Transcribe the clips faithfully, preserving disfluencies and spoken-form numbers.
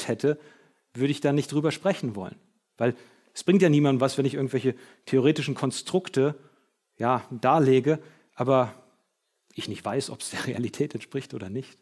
erlebt hätte, würde ich da nicht drüber sprechen wollen. Weil es bringt ja niemandem was, wenn ich irgendwelche theoretischen Konstrukte ja, darlege, aber ich nicht weiß, ob es der Realität entspricht oder nicht.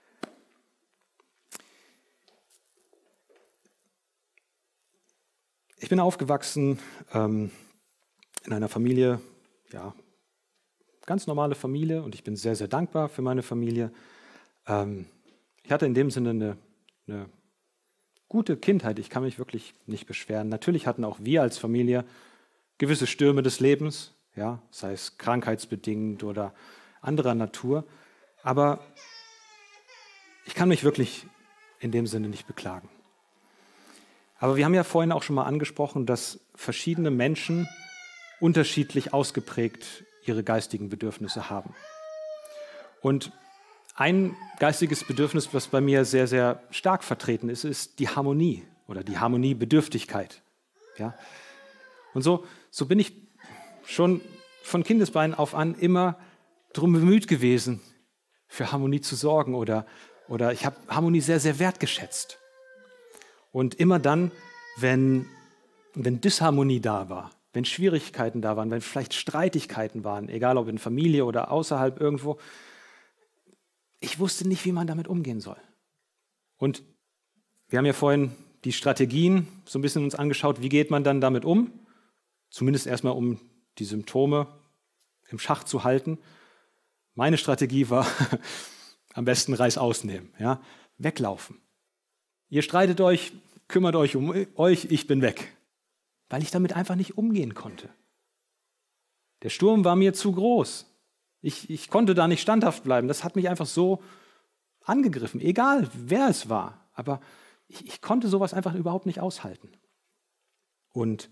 Ich bin aufgewachsen ähm, in einer Familie, ja, ganz normale Familie, und ich bin sehr, sehr dankbar für meine Familie. Ähm, ich hatte in dem Sinne eine, eine gute Kindheit, ich kann mich wirklich nicht beschweren. Natürlich hatten auch wir als Familie gewisse Stürme des Lebens, ja, sei es krankheitsbedingt oder anderer Natur, aber ich kann mich wirklich in dem Sinne nicht beklagen. Aber wir haben ja vorhin auch schon mal angesprochen, dass verschiedene Menschen unterschiedlich ausgeprägt ihre geistigen Bedürfnisse haben. Und ein geistiges Bedürfnis, was bei mir sehr, sehr stark vertreten ist, ist die Harmonie oder die Harmoniebedürftigkeit. Ja? Und so, so bin ich schon von Kindesbeinen auf an immer darum bemüht gewesen, für Harmonie zu sorgen, oder, oder ich habe Harmonie sehr, sehr wertgeschätzt. Und immer dann, wenn, wenn Disharmonie da war, wenn Schwierigkeiten da waren, wenn vielleicht Streitigkeiten waren, egal ob in Familie oder außerhalb irgendwo, ich wusste nicht, wie man damit umgehen soll. Und wir haben ja vorhin die Strategien so ein bisschen uns angeschaut, wie geht man dann damit um? Zumindest erstmal, um die Symptome im Schach zu halten. Meine Strategie war, am besten Reiß ausnehmen, ja? Weglaufen. Ihr streitet euch, kümmert euch um euch, ich bin weg. Weil ich damit einfach nicht umgehen konnte. Der Sturm war mir zu groß. Ich, ich konnte da nicht standhaft bleiben. Das hat mich einfach so angegriffen, egal wer es war. Aber ich, ich konnte sowas einfach überhaupt nicht aushalten. Und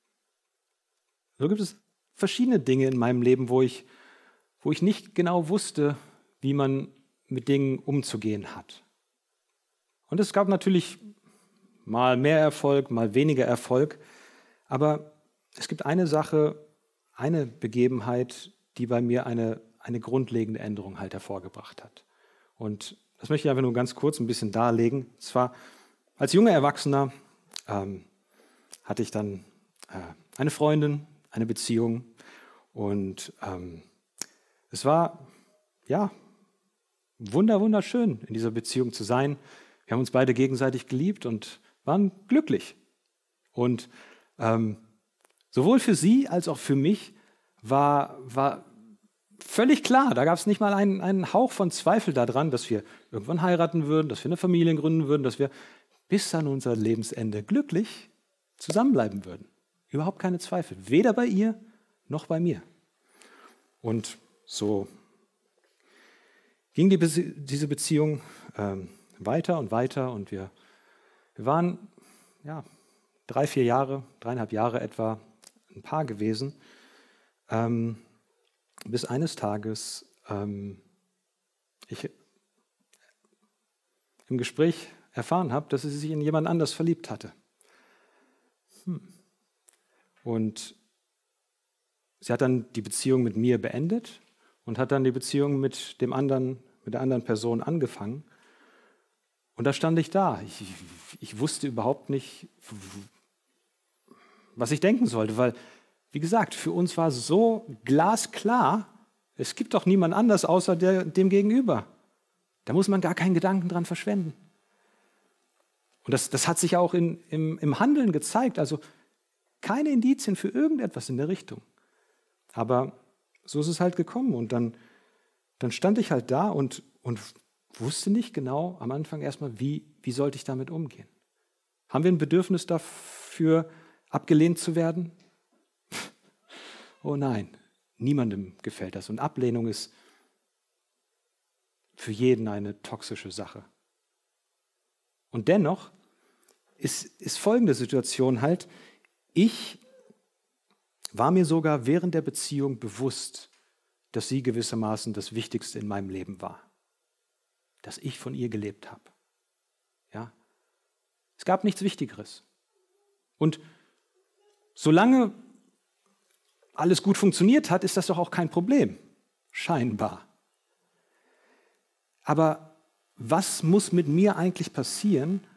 so gibt es verschiedene Dinge in meinem Leben, wo ich, wo ich nicht genau wusste, wie man mit Dingen umzugehen hat. Und es gab natürlich mal mehr Erfolg, mal weniger Erfolg. Aber es gibt eine Sache, eine Begebenheit, die bei mir eine, eine grundlegende Änderung halt hervorgebracht hat. Und das möchte ich einfach nur ganz kurz ein bisschen darlegen. Und zwar, als junger Erwachsener ähm, hatte ich dann äh, eine Freundin, eine Beziehung. Und ähm, es war, ja, wunder, wunderschön, in dieser Beziehung zu sein. Wir haben uns beide gegenseitig geliebt und waren glücklich. Und ähm, sowohl für sie als auch für mich war, war völlig klar, da gab es nicht mal einen, einen Hauch von Zweifel daran, dass wir irgendwann heiraten würden, dass wir eine Familie gründen würden, dass wir bis an unser Lebensende glücklich zusammenbleiben würden. Überhaupt keine Zweifel, weder bei ihr noch bei mir. Und so ging die Be- diese Beziehung ähm, weiter und weiter, und wir, wir waren ja, drei, vier Jahre, dreieinhalb Jahre etwa ein Paar gewesen, ähm, bis eines Tages ähm, ich im Gespräch erfahren habe, dass sie sich in jemand anders verliebt hatte. Hm. Und sie hat dann die Beziehung mit mir beendet und hat dann die Beziehung mit dem anderen, mit der anderen Person angefangen. Und da stand ich da. Ich, ich wusste überhaupt nicht, was ich denken sollte, weil, wie gesagt, für uns war es so glasklar, es gibt doch niemand anders außer der, dem Gegenüber. Da muss man gar keinen Gedanken dran verschwenden. Und das, das hat sich auch in, im, im Handeln gezeigt, also keine Indizien für irgendetwas in der Richtung. Aber so ist es halt gekommen, und dann, dann stand ich halt da und, und wusste nicht genau am Anfang erstmal, wie, wie sollte ich damit umgehen. Haben wir ein Bedürfnis dafür, abgelehnt zu werden? Oh nein, niemandem gefällt das. Und Ablehnung ist für jeden eine toxische Sache. Und dennoch ist, ist folgende Situation halt, ich war mir sogar während der Beziehung bewusst, dass sie gewissermaßen das Wichtigste in meinem Leben war. Dass ich von ihr gelebt habe. Ja? Es gab nichts Wichtigeres. Und solange alles gut funktioniert hat, ist das doch auch kein Problem. Scheinbar. Aber was muss mit mir eigentlich passieren,